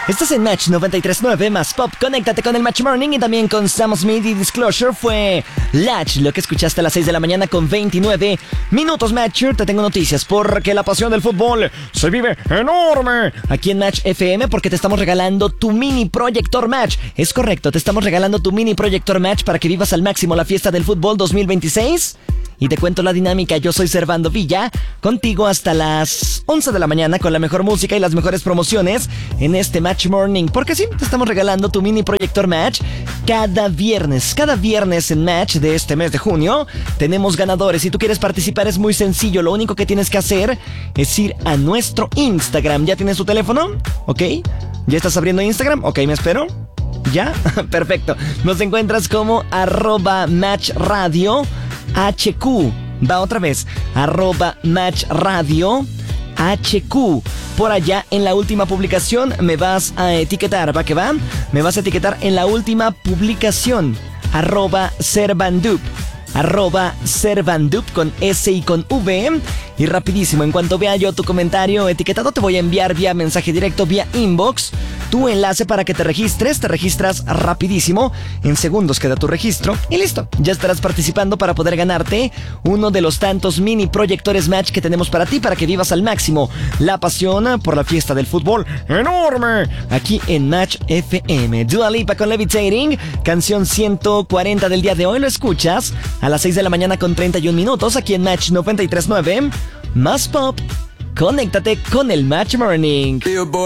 Estás en Match 93.9 más Pop. Conéctate con el Match Morning y también con Sam Smith y Disclosure. Fue Latch, lo que escuchaste a las 6 de la mañana con 29 minutos. Matcher, te tengo noticias porque la pasión del fútbol se vive enorme aquí en Match FM, porque te estamos regalando tu mini proyector Match. Es correcto, te estamos regalando tu mini proyector Match para que vivas al máximo la fiesta del fútbol 2026. Y te cuento la dinámica. Yo soy Servando Villa, contigo hasta las 11 de la mañana con la mejor música y las mejores promociones en este Match Morning. Porque sí, te estamos regalando tu mini proyector Match cada viernes. Cada viernes en Match de este mes de junio tenemos ganadores. Si tú quieres participar es muy sencillo. Lo único que tienes que hacer es ir a nuestro Instagram. ¿Ya tienes tu teléfono? ¿Ok? ¿Ya estás abriendo Instagram? Ok, me espero. ¿Ya? Perfecto. Nos encuentras como @matchradio HQ. Va otra vez, @matchradio HQ. Por allá en la última publicación me vas a etiquetar, ¿va que va? Me vas a etiquetar en la última publicación, @Servandup. @Servandup con S y con V. Y rapidísimo, en cuanto vea yo tu comentario etiquetado, te voy a enviar vía mensaje directo, vía inbox, tu enlace para que te registres. Te registras rapidísimo, en segundos queda tu registro y listo, ya estarás participando para poder ganarte uno de los tantos mini proyectores Match que tenemos para ti, para que vivas al máximo la pasión por la fiesta del fútbol enorme aquí en Match FM. Dua Lipa con Levitating, canción 140 del día de hoy. Lo escuchas a las 6 de la mañana con 31 minutos aquí en Match 93.9 más Pop. Conéctate con el Match Morning.